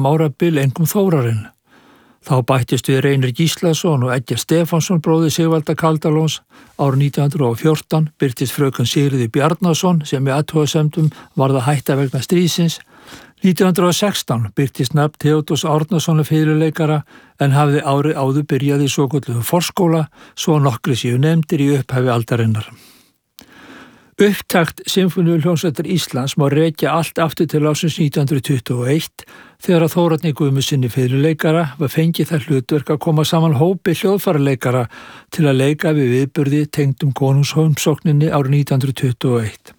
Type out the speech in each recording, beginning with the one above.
árabil einkum Þórarinn. Þá bættist við Reynir Gíslason og Eggert Stefánsson bróðir Sigvalda Kaldalóns. Árið 1914 birtist fröken Sigríður Bjarnason sem í athugasemdum varð að hætta vegna stríðsins. 1916 birtist nafn Theodórs Árnasonar fiðluleikara en hafði árið áður byrjað í svokölluðum forskóla svo nokkrir séu nefndir í upphafi aldarinnar. Upptakt Sinfóníuhljómsveitar Íslands má rekja allt aftur til ársins 1921 þegar að Þórarni Guðmundssyni fiðluleikara var fengið það hlutverk að koma saman hópi hljóðfæraleikara til að leika við viðburði tengdum konungsheimsókninni árið 1921.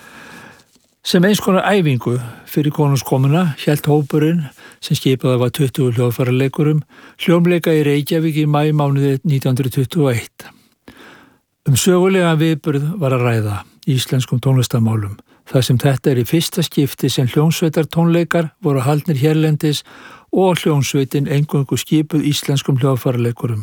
Sem eins konar æfingu fyrir konungskomuna hélt hópurinn, sem skipaði var 20 hljóðfæraleikurum, hljómleika í Reykjavík í maímánuði 1921. Sögulegan viðburð var að ræða íslenskum tónlistarmálum, þar sem þetta í fyrsta skipti sem hljómsveitar tónleikar voru haldnir hérlendis og hljómsveitin eingöngu skipuð íslenskum hljóðfæraleikurum.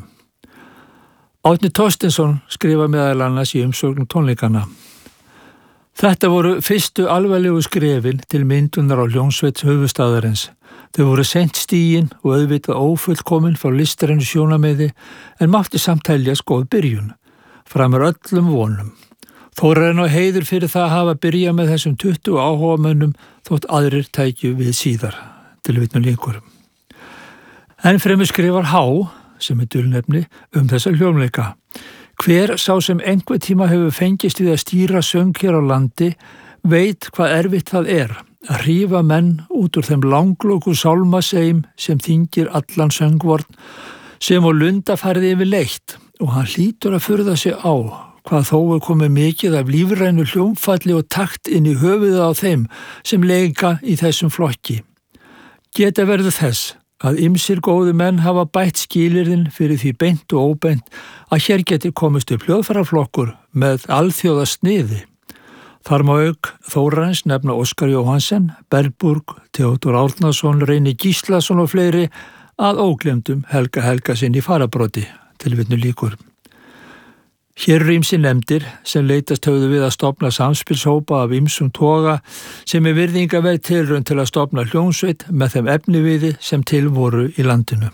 Árni Thorsteinsson skrifa meðal annars í umsögnum tónleikana. Þetta voru fyrstu alvarlegu skrefin til myndunar á hljómsveit höfuðstaðarins. Þau voru seint stigin og auðvitað ófullkomin frá listrænu sjónarmiði en mátti samt teljast góð byrjun. Framar öllum vonum. Þórarinn á heiður fyrir það að hafa byrjað með þessum 20 áhugamönnum þótt aðrir tækju við síðar, tilvitnun lýkur. Enn fremur skrifar Há, sem dulnefni, þessa hljómleika. Hver sá sem einhver tíma hefur fengist við að stýra söng hér á landi veit hvað erfitt það að hrífa menn út úr þeim langlóku sálmaseim sem þyngir allan söngvorn sem á lunda færði yfir leitt. Og hann hlýtur að furða sig á hvað þó komið mikið af lífrænu hljómfalli og takt inn í höfuðið á þeim sem leika í þessum flokki. Geta verður þess að ýmsir góðu menn hafa bætt skilyrðin fyrir því beint og óbeint að hér geti komist upp hljóðfæraflokkur með alþjóða sniði. Þar má auk Þórarins nefna Óskar Jóhansen, Belburg, Theodór Árnason, Reynir Gíslason og fleiri að óglemdum Helga Helgasyni í Farabroti. Tilvitnun lýkur. Hér ýmsir nefndir sem leitast höfðu við að stofna samspilshópa af ýmsum toga sem virðingaverð tilraun til að stofna hljómsveit með þeim efniviði sem til voru í landinu.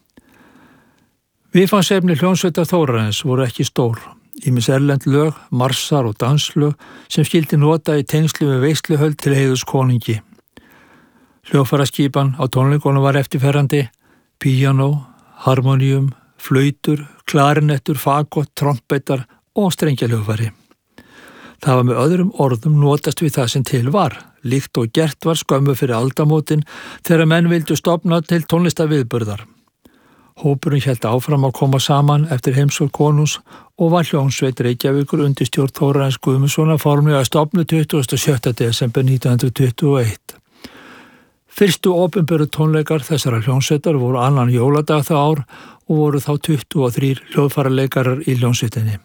Viðfangsefni hljómsveitar Þórarins voru ekki stór. Ýmis erlend lög, marsar og danslög sem skyldi nota í tengslu með veisluhöld til heiðurs konungi. Hljóðfæraskipan á tónleikunum var eftirferrandi: píanó, harmonium, flautur, klarinettur, fagott, trompetar og strengjahljóðfæri. Það var með öðrum orðum notast við það sem til var, líkt og gert var skömmu fyrir aldamótin þegar menn vildu stofna til tónlistarviðburðar. Hópurinn hélt áfram að koma saman eftir heimsókn konungs og var hljómsveit Reykjavíkur undir stjórn Þórarins Guðmundssonar formlega stofnuð 27. desember 1921. Fyrstu opinberu tónleikar þessara hljómsveitar voru annan jóladag það ár og voru þá 23 hljóðfæraleikarar í hljómsveitinni.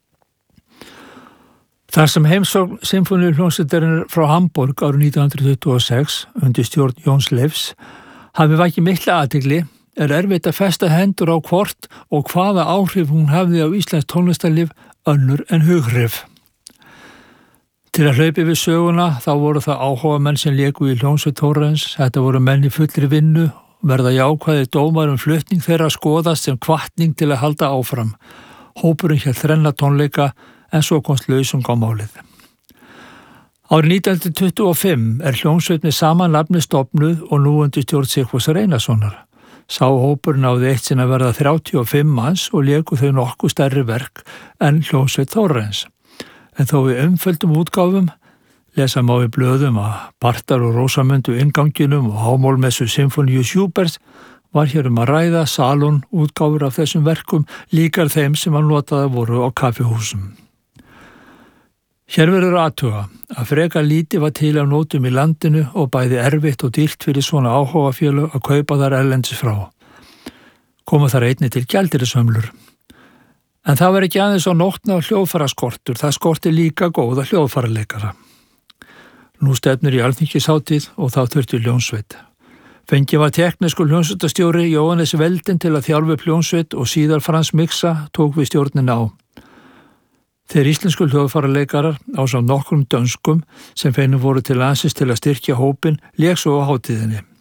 Þar sem heimsókn Sinfóníuhljómsveitarinnar frá Hamborg árið 1926 undir stjórn Jóns Leifs hafi vakið mikla athygli erfitt að festa hendur á hvort og hvaða áhrif hún hafði á íslenskt tónlistarlíf önnur en hughrif. Til að hlaupa yfir söguna þá voru það áhugamenn sem léku í hljómsveit Þórarins. Þetta voru menn í fullri vinnu, verða jákvæðir dómar flutning þeirra skoðast sem hvatning til að halda áfram. Hópurinn hélt 3 tónleika en svo komst lausung á málið. Árið 1925 hljómsveit með sama nafni stofnuð og nú undir stjórn Sigfúsar Einarssonar. Sá hópurinn náði eitt sinn að verða 35 manns og léku þau nokkuð stærri verk en hljómsveit Þórarins. En þó í umföldum útgáfum lesa má í blöðum að partar og rósamöndu innganginum og hámálmessu Sinfoníu Schuberts var hér að ræða salón útgáfur af þessum verkum líkar þeim sem að notaða voru á kaffihúsum. Hér verður athuga að frekar lítið var til af nótum í landinu og bæði erfitt og dýrt fyrir svona áhugafélög að kaupa þar erlendis frá. Koma þar einnig til gjaldeyrisöflur. En það var ekki aðeins á nótna hljóðfæraskortur, það skorti líka góða hljóðfæraleikara. Nú stefnir í alþingishátíð og þá þurfti hljómsveit. Fengið var teknískur hljómsveitastjóri Jóhannes Veldin til að þjálfa upp hljómsveit og síðar Frans Mixa tók við stjórnin á. Þeir íslensku hljóðfæraleikarar ásamt nokkrum dönskum sem feinum voru til landsins til að styrkja hópinn lék svo á hátíðinni.